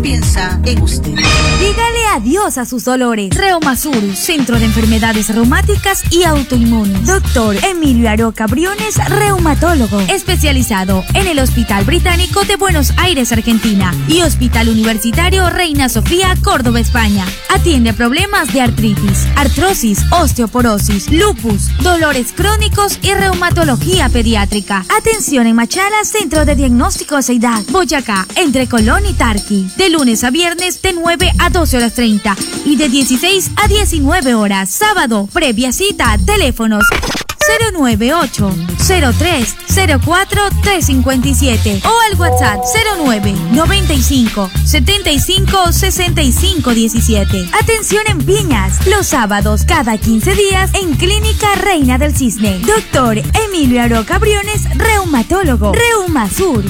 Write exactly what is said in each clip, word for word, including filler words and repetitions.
piensa en usted. Dígale adiós a sus dolores. Reumasur, Centro de Enfermedades Reumáticas y Autoinmunes. Doctor Emilio Aroca Briones, reumatólogo, especializado en el Hospital Británico de Buenos Aires, Argentina, y Hospital Universitario Reina Sofía, Córdoba, España. Atiende problemas de artritis, artrosis, osteoporosis, lupus, dolores crónicos y reumatología pediátrica. Atención en Machala, Centro de Diagnóstico Seidad, Boyacá, entre Colón y Tarqui. De lunes a viernes de nueve a doce horas treinta y de dieciséis a diecinueve horas. Sábado, previa cita, teléfonos cero nueve ocho, cero tres, cero cuatro, tres cinco siete o al WhatsApp cero nueve, noventa y cinco, setenta y cinco, sesenta y cinco diecisiete. Atención en Piñas, los sábados cada quince días en Clínica Reina del Cisne. Doctor Emilio Aroca Briones, reumatólogo. Reumasur.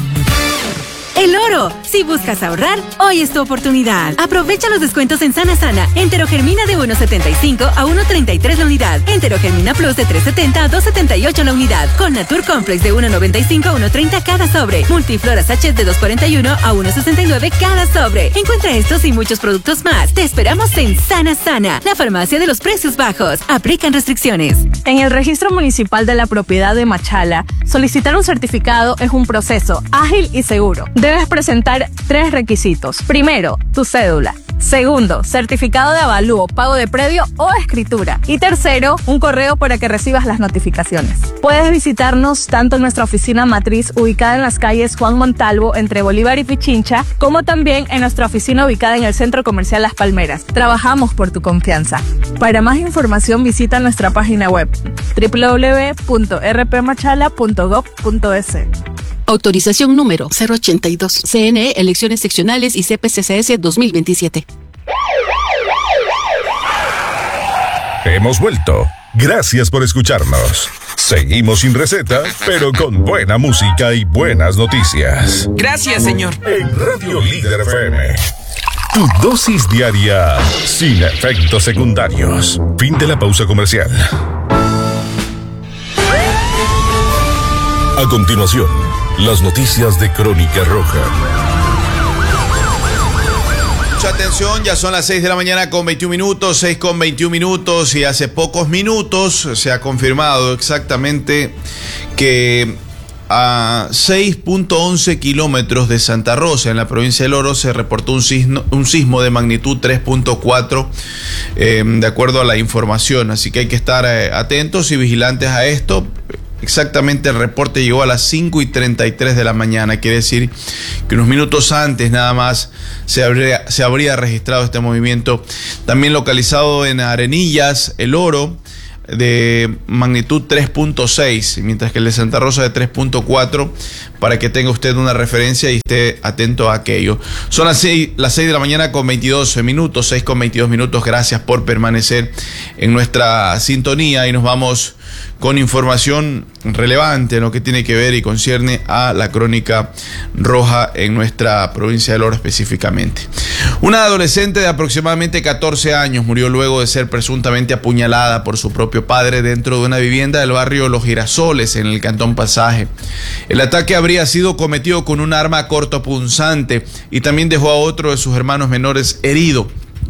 El oro. Si buscas ahorrar, hoy es tu oportunidad. Aprovecha los descuentos en Sana Sana. Enterogermina de uno setenta y cinco a uno treinta y tres la unidad. Enterogermina Plus de tres setenta a dos setenta y ocho la unidad. Con Natur Complex de uno noventa y cinco a uno treinta cada sobre. Multiflora Sachet de dos cuarenta y uno a uno sesenta y nueve cada sobre. Encuentra estos y muchos productos más. Te esperamos en Sana Sana, la farmacia de los precios bajos. Aplican restricciones. En el Registro Municipal de la Propiedad de Machala, solicitar un certificado es un proceso ágil y seguro. Debes presentar tres requisitos. Primero, tu cédula. Segundo, certificado de avalúo, pago de predio o escritura. Y tercero, un correo para que recibas las notificaciones. Puedes visitarnos tanto en nuestra oficina matriz ubicada en las calles Juan Montalvo entre Bolívar y Pichincha, como también en nuestra oficina ubicada en el Centro Comercial Las Palmeras. Trabajamos por tu confianza. Para más información visita nuestra página web doble u doble u doble u punto r p machala punto gov punto es. Autorización número cero ochenta y dos. C N E, Elecciones Seccionales y C P C C S dos mil veintisiete. Hemos vuelto. Gracias por escucharnos. Seguimos sin receta, pero con buena música y buenas noticias. Gracias, señor. En Radio Líder F M. Tu dosis diaria sin efectos secundarios. Fin de la pausa comercial. A continuación, las noticias de Crónica Roja. Mucha atención, ya son las seis de la mañana con veintiún minutos, seis con veintiún minutos, y hace pocos minutos se ha confirmado exactamente que a seis punto once kilómetros de Santa Rosa, en la provincia del Oro, se reportó un sismo, un sismo de magnitud tres punto cuatro, eh, de acuerdo a la información. Así que hay que estar eh, atentos y vigilantes a esto. Exactamente, el reporte llegó a las cinco y treinta y tres de la mañana. Quiere decir que unos minutos antes nada más se habría, se habría registrado este movimiento. También localizado en Arenillas, El Oro, de magnitud tres punto seis, mientras que el de Santa Rosa de tres punto cuatro, para que tenga usted una referencia y esté atento a aquello. Son las seis, las seis de la mañana con veintidós minutos, seis con veintidós minutos. Gracias por permanecer en nuestra sintonía y nos vamos con información relevante en lo que tiene que ver y concierne a la Crónica Roja en nuestra provincia del Oro específicamente. Una adolescente de aproximadamente catorce años murió luego de ser presuntamente apuñalada por su propio padre dentro de una vivienda del barrio Los Girasoles, en el Cantón Pasaje. El ataque habría sido cometido con un arma cortopunzante y también dejó a otro de sus hermanos menores herido.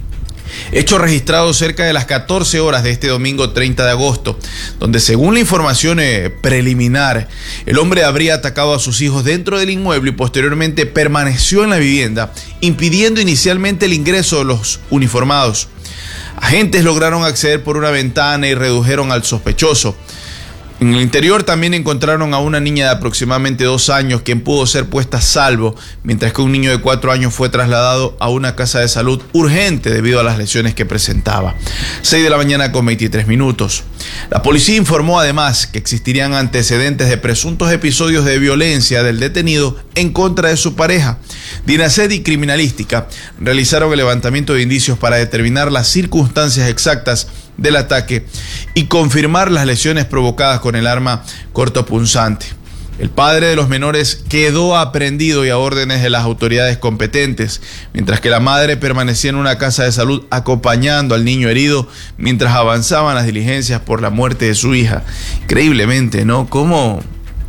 Hecho registrado cerca de las catorce horas de este domingo treinta de agosto, donde según la información eh, preliminar, el hombre habría atacado a sus hijos dentro del inmueble y posteriormente permaneció en la vivienda, impidiendo inicialmente el ingreso de los uniformados. Agentes lograron acceder por una ventana y redujeron al sospechoso. En el interior también encontraron a una niña de aproximadamente dos años, quien pudo ser puesta a salvo, mientras que un niño de cuatro años fue trasladado a una casa de salud urgente debido a las lesiones que presentaba. seis de la mañana con veintitrés minutos. La policía informó además que existirían antecedentes de presuntos episodios de violencia del detenido en contra de su pareja. DINASED y Criminalística realizaron el levantamiento de indicios para determinar las circunstancias exactas del ataque y confirmar las lesiones provocadas con el arma cortopunzante. El padre de los menores quedó aprehendido y a órdenes de las autoridades competentes, mientras que la madre permanecía en una casa de salud acompañando al niño herido mientras avanzaban las diligencias por la muerte de su hija. Increíblemente, ¿no? ¿Cómo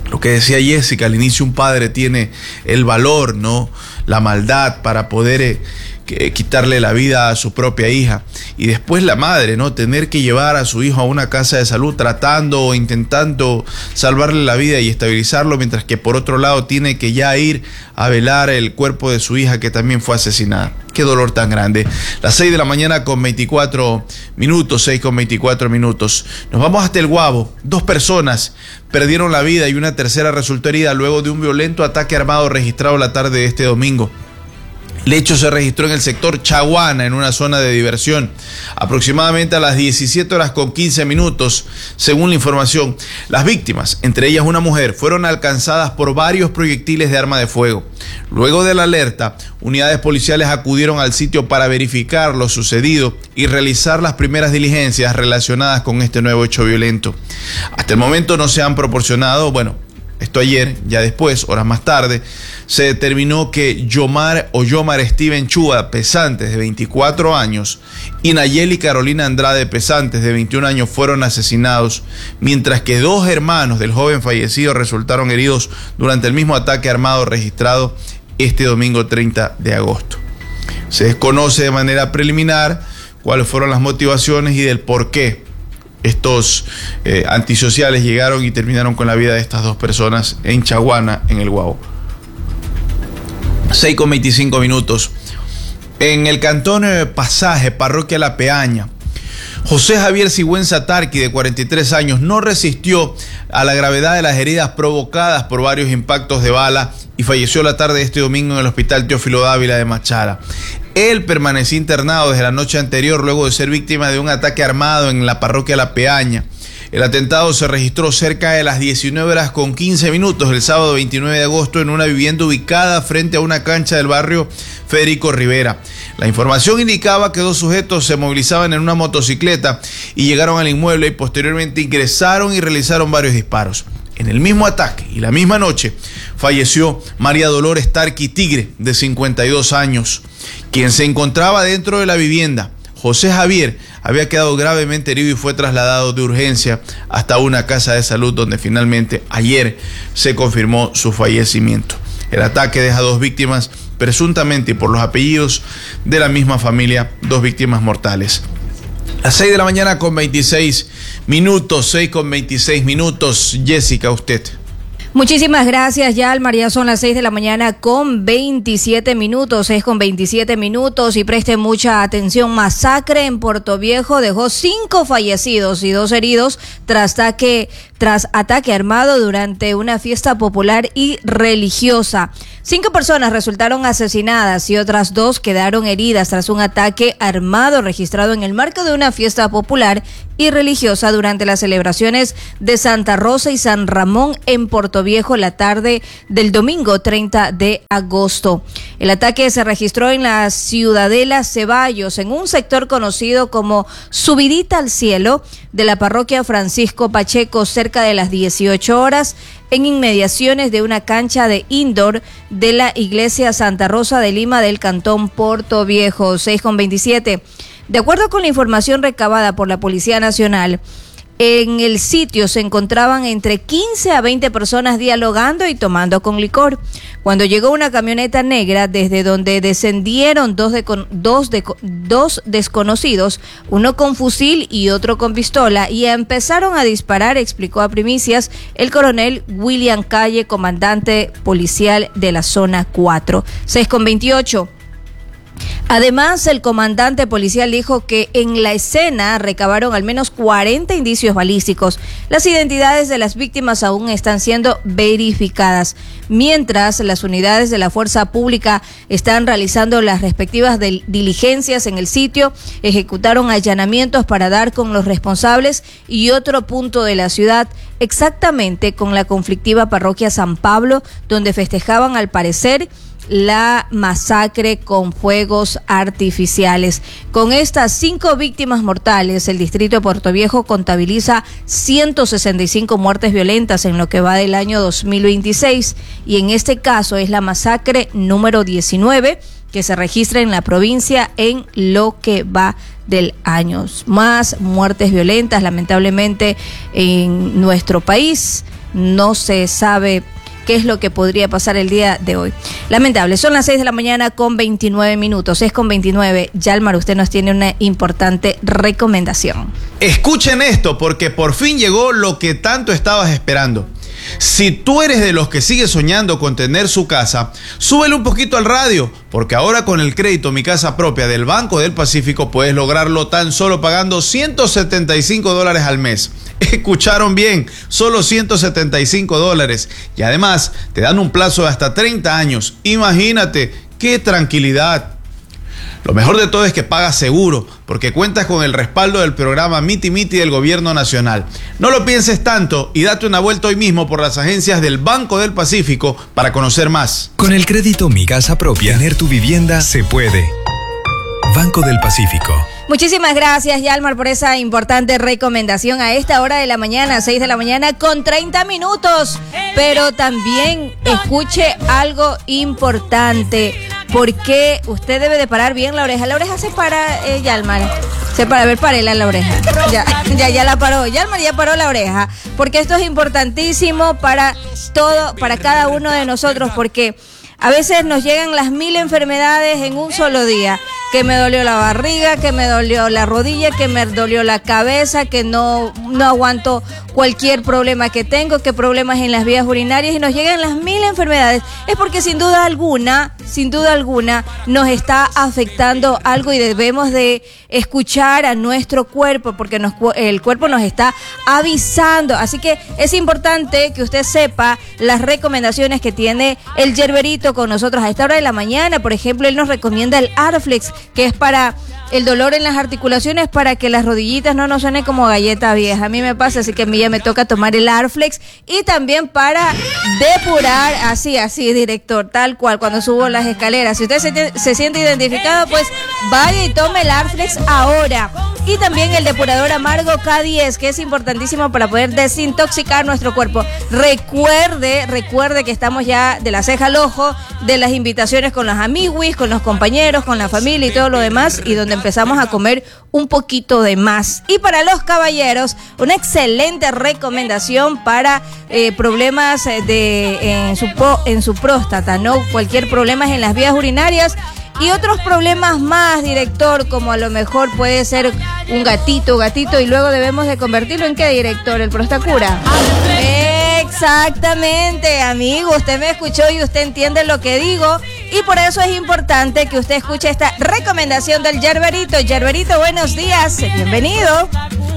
Lo que decía Jessica, al inicio un padre tiene el valor, ¿no? La maldad para poder eh, que, quitarle la vida a su propia hija. Y después la madre, ¿no? Tener que llevar a su hijo a una casa de salud tratando o intentando salvarle la vida y estabilizarlo, mientras que por otro lado tiene que ya ir a velar el cuerpo de su hija que también fue asesinada. Qué dolor tan grande. Las seis de la mañana con veinticuatro minutos, seis con veinticuatro minutos. Nos vamos hasta el Guabo. Dos personas perdieron la vida y una tercera resultó herida luego de un violento ataque armado registrado la tarde de este domingo. El hecho se registró en el sector Chaguana, en una zona de diversión, aproximadamente a las diecisiete horas con quince minutos, según la información. Las víctimas, entre ellas una mujer, fueron alcanzadas por varios proyectiles de arma de fuego. Luego de la alerta, unidades policiales acudieron al sitio para verificar lo sucedido y realizar las primeras diligencias relacionadas con este nuevo hecho violento. Hasta el momento no se han proporcionado, bueno, esto ayer, ya después, horas más tarde, se determinó que Yomar o Yomar Steven Chua, Pesantes, de veinticuatro años, y Nayeli Carolina Andrade, Pesantes, de veintiún años, fueron asesinados, mientras que dos hermanos del joven fallecido resultaron heridos durante el mismo ataque armado registrado este domingo treinta de agosto. Se desconoce de manera preliminar cuáles fueron las motivaciones y del por qué estos eh, antisociales llegaron y terminaron con la vida de estas dos personas en Chaguana, en el Guabo. seis con veinticinco minutos. En el cantón eh, Pasaje, parroquia La Peaña, José Javier Sigüenza Tarqui, de cuarenta y tres años, no resistió a la gravedad de las heridas provocadas por varios impactos de bala y falleció la tarde de este domingo en el Hospital Teófilo Dávila de Machala. Él permaneció internado desde la noche anterior luego de ser víctima de un ataque armado en la parroquia La Peaña. El atentado se registró cerca de las diecinueve horas con quince minutos del sábado veintinueve de agosto en una vivienda ubicada frente a una cancha del barrio Federico Rivera. La información indicaba que dos sujetos se movilizaban en una motocicleta y llegaron al inmueble y posteriormente ingresaron y realizaron varios disparos. En el mismo ataque y la misma noche falleció María Dolores Tarqui Tigre, de cincuenta y dos años, quien se encontraba dentro de la vivienda. José Javier había quedado gravemente herido y fue trasladado de urgencia hasta una casa de salud donde finalmente ayer se confirmó su fallecimiento. El ataque deja dos víctimas, presuntamente y por los apellidos de la misma familia, dos víctimas mortales. Las seis de la mañana con veintiséis minutos, seis con veintiséis minutos. Jessica, usted. Muchísimas gracias, Yalmar. Ya son las seis de la mañana con veintisiete minutos, seis con veintisiete minutos, y preste mucha atención. Masacre en Puerto Viejo dejó cinco fallecidos y dos heridos tras ataque, tras ataque armado durante una fiesta popular y religiosa. Cinco personas resultaron asesinadas y otras dos quedaron heridas tras un ataque armado registrado en el marco de una fiesta popular y religiosa durante las celebraciones de Santa Rosa y San Ramón en Puerto Viejo la tarde del domingo treinta de agosto. El ataque se registró en la Ciudadela Ceballos, en un sector conocido como Subidita al Cielo de la parroquia Francisco Pacheco, cerca de las dieciocho horas, en inmediaciones de una cancha de indoor de la iglesia Santa Rosa de Lima del cantón Puerto Viejo. seis con veintisiete. De acuerdo con la información recabada por la Policía Nacional, en el sitio se encontraban entre quince a veinte personas dialogando y tomando con licor. Cuando llegó una camioneta negra desde donde descendieron dos, de, dos, de, dos desconocidos, uno con fusil y otro con pistola, y empezaron a disparar, explicó a Primicias el coronel William Calle, comandante policial de la zona cuatro. seis con veintiocho. Además, el comandante policial dijo que en la escena recabaron al menos cuarenta indicios balísticos. Las identidades de las víctimas aún están siendo verificadas, mientras las unidades de la fuerza pública están realizando las respectivas diligencias en el sitio. Ejecutaron allanamientos para dar con los responsables y otro punto de la ciudad, exactamente con la conflictiva parroquia San Pablo, donde festejaban al parecer la masacre con fuegos artificiales. Con estas cinco víctimas mortales, el distrito de Puerto Viejo contabiliza ciento sesenta y cinco muertes violentas en lo que va del año dos mil veintiséis, y en este caso es la masacre número diecinueve que se registra en la provincia en lo que va del año. Más muertes violentas, lamentablemente, en nuestro país. no se sabe qué es lo que podría pasar el día de hoy. Lamentable, son las seis de la mañana con veintinueve minutos, es con veintinueve. Yalmar, usted nos tiene una importante recomendación. Escuchen esto, porque por fin llegó lo que tanto estabas esperando. Si tú eres de los que sigue soñando con tener su casa, súbele un poquito al radio, porque ahora con el crédito Mi Casa Propia del Banco del Pacífico puedes lograrlo tan solo pagando ciento setenta y cinco dólares al mes. Escucharon bien, solo ciento setenta y cinco dólares. Y además te dan un plazo de hasta treinta años. Imagínate, qué tranquilidad. Lo mejor de todo es que pagas seguro, porque cuentas con el respaldo del programa Miti Miti del Gobierno Nacional. No lo pienses tanto y date una vuelta hoy mismo por las agencias del Banco del Pacífico para conocer más. Con el crédito Mi Casa Propia, tener tu vivienda se puede. Banco del Pacífico. Muchísimas gracias, Yalmar, por esa importante recomendación a esta hora de la mañana, seis de la mañana con treinta minutos. Pero también escuche algo importante, porque usted debe de parar bien la oreja. La oreja se para, eh, Yalmar. Se para, a ver, parela la oreja. Ya, ya, ya la paró. Yalmar ya paró la oreja. Porque esto es importantísimo para todo, para cada uno de nosotros, porque a veces nos llegan las mil enfermedades en un solo día. Que me dolió la barriga, que me dolió la rodilla, que me dolió la cabeza, que no, no aguanto cualquier problema que tengo, que problemas en las vías urinarias, y nos llegan las mil enfermedades. Es porque sin duda alguna, sin duda alguna, nos está afectando algo y debemos de escuchar a nuestro cuerpo, porque nos, el cuerpo nos está avisando. Así que es importante que usted sepa las recomendaciones que tiene el Yerberito con nosotros a esta hora de la mañana. Por ejemplo, él nos recomienda el Arflex, que es para el dolor en las articulaciones, para que las rodillitas no nos suenen como galleta vieja. A mí me pasa, así que a mí ya me toca tomar el Arflex. Y también para depurar, así, así, director, tal cual, cuando subo las escaleras. Si usted se, se siente identificado, pues vaya y tome el Arflex ahora. Y también el depurador amargo K diez, que es importantísimo para poder desintoxicar nuestro cuerpo. Recuerde, recuerde que estamos ya de la ceja al ojo, de las invitaciones con los amiguis, con los compañeros, con la familia y todo lo demás, y donde empezamos a comer un poquito de más. Y para los caballeros, una excelente recomendación para eh, problemas de en su, en su próstata, ¿no? Cualquier problema en las vías urinarias. Y otros problemas más, director, como a lo mejor puede ser un gatito, gatito, y luego debemos de convertirlo en ¿qué, director? ¿El Prostacura? Exactamente, amigo, usted me escuchó y usted entiende lo que digo, y por eso es importante que usted escuche esta recomendación del Yerberito. Yerberito, buenos días, bienvenido.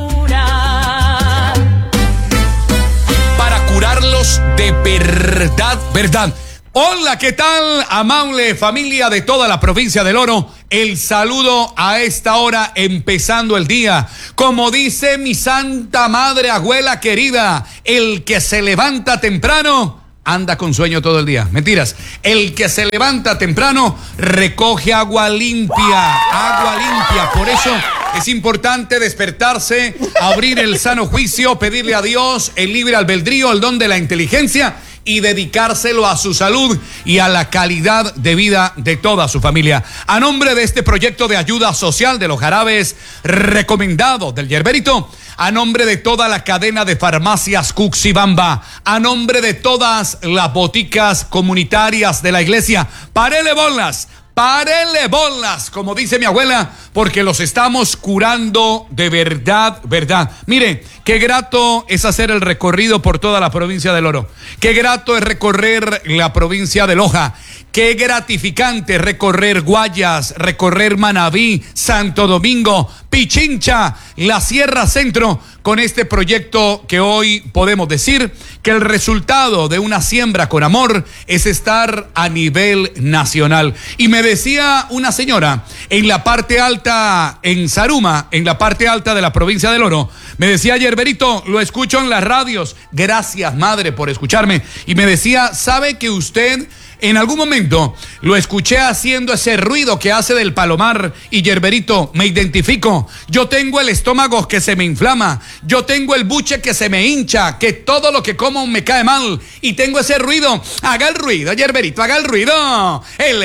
Para curarlos de verdad, verdad. Hola, ¿qué tal? Amable familia de toda la provincia del Oro, el saludo a esta hora empezando el día. Como dice mi santa madre abuela querida, el que se levanta temprano anda con sueño todo el día. Mentiras. El que se levanta temprano recoge agua limpia, agua limpia. Por eso es importante despertarse, abrir el sano juicio, pedirle a Dios el libre albedrío, el don de la inteligencia, y dedicárselo a su salud y a la calidad de vida de toda su familia. A nombre de este proyecto de ayuda social de los jarabes recomendado del Yerberito, a nombre de toda la cadena de farmacias Cuxibamba, a nombre de todas las boticas comunitarias de la iglesia, párele bolas, párele bolas, como dice mi abuela, porque los estamos curando de verdad, verdad. Mire, qué grato es hacer el recorrido por toda la provincia del Oro. Qué grato es recorrer la provincia de Loja. Qué gratificante recorrer Guayas, recorrer Manabí, Santo Domingo, Pichincha, la Sierra Centro, con este proyecto que hoy podemos decir que el resultado de una siembra con amor es estar a nivel nacional. Y me decía una señora en la parte alta, en Zaruma, en la parte alta de la provincia del Oro, me decía: Yerberito, lo escucho en las radios. Gracias, madre, por escucharme. Y me decía, ¿sabe que usted en algún momento lo escuché haciendo ese ruido que hace del palomar? Y Yerberito, me identifico. Yo tengo el estómago que se me inflama, yo tengo el buche que se me hincha, que todo lo que como me cae mal, y tengo ese ruido. Haga el ruido, Yerberito, haga el ruido. El...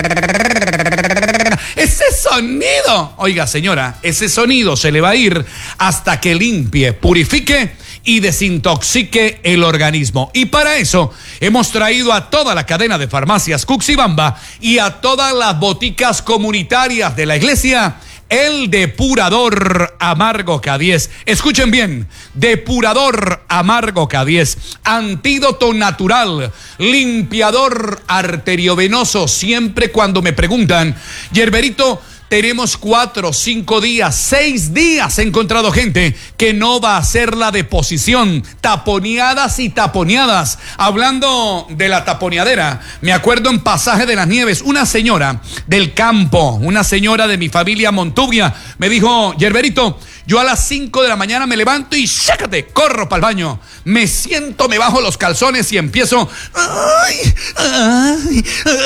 ese sonido, oiga señora, ese sonido se le va a ir hasta que limpie, purifique y desintoxique el organismo. Y para eso hemos traído a toda la cadena de farmacias Cuxibamba y a todas las boticas comunitarias de la iglesia el depurador amargo K diez. Escuchen bien, depurador amargo K diez, antídoto natural, limpiador arteriovenoso. Siempre cuando me preguntan, Yerberito, tenemos cuatro, cinco días, seis días he encontrado gente que no va a hacer la deposición. Taponeadas y taponeadas. Hablando de la taponeadera, me acuerdo en Pasaje de las Nieves, una señora del campo, una señora de mi familia Montubia, me dijo, Yerberito, yo a las cinco de la mañana me levanto y ¡sácate! Corro para el baño. Me siento, me bajo los calzones y empiezo. ¡Ay! ¡Ay!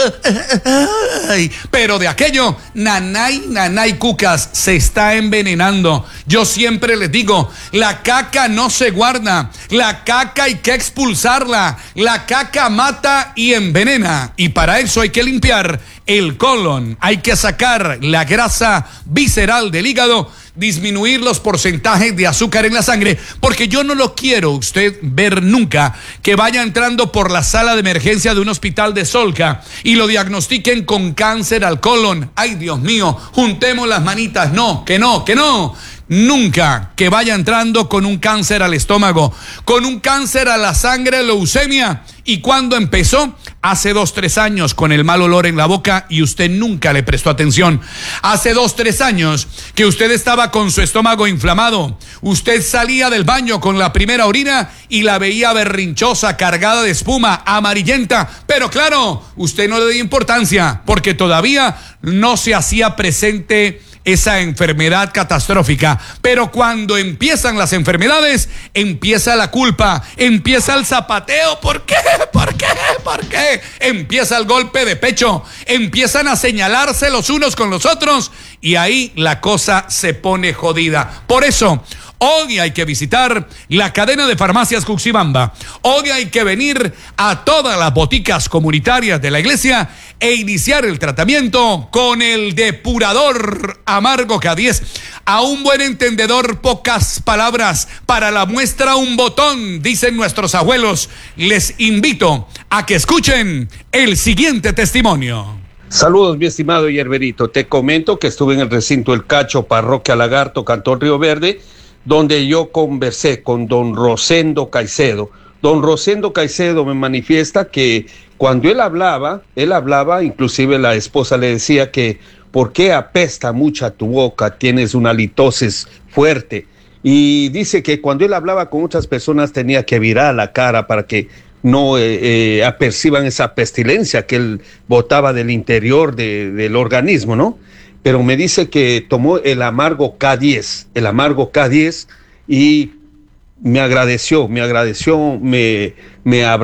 ¡Ay! Pero de aquello, nanay, nanay, cucas, se está envenenando. Yo siempre les digo, la caca no se guarda. La caca hay que expulsarla. La caca mata y envenena. Y para eso hay que limpiar el colon. Hay que sacar la grasa visceral del hígado, disminuir los porcentajes de azúcar en la sangre, porque yo no lo quiero usted ver nunca que vaya entrando por la sala de emergencia de un hospital de Solca y lo diagnostiquen con cáncer al colon. Ay, Dios mío, juntemos las manitas. No, que no, que no. Nunca que vaya entrando con un cáncer al estómago, con un cáncer a la sangre, leucemia. ¿Y cuándo empezó? Hace dos, tres años con el mal olor en la boca y usted nunca le prestó atención. Hace dos, tres años que usted estaba con su estómago inflamado. Usted salía del baño con la primera orina y la veía berrinchosa, cargada de espuma, amarillenta. Pero claro, usted no le dio importancia porque todavía no se hacía presente esa enfermedad catastrófica. Pero cuando empiezan las enfermedades, empieza la culpa, empieza el zapateo. ¿Por qué? ¿Por qué? ¿Por qué? Empieza el golpe de pecho, empiezan a señalarse los unos con los otros y ahí la cosa se pone jodida. Por eso, hoy hay que visitar la cadena de farmacias Cuxibamba. Hoy hay que venir a todas las boticas comunitarias de la iglesia e iniciar el tratamiento con el depurador amargo K diez. A un buen entendedor, pocas palabras. Para la muestra, un botón, dicen nuestros abuelos. Les invito a que escuchen el siguiente testimonio. Saludos, mi estimado Yerberito. Te comento que estuve en el recinto El Cacho, Parroquia Lagarto, Cantón Río Verde, donde yo conversé con don Rosendo Caicedo. Don Rosendo Caicedo me manifiesta que cuando él hablaba, él hablaba, inclusive la esposa le decía que ¿por qué apesta mucha tu boca? Tienes una halitosis fuerte. Y dice que cuando él hablaba con otras personas tenía que virar la cara para que no eh, eh, aperciban esa pestilencia que él botaba del interior de, del organismo, ¿no? Pero me dice que tomó el amargo K diez, el amargo K diez y me agradeció, me agradeció, me, me abrazó.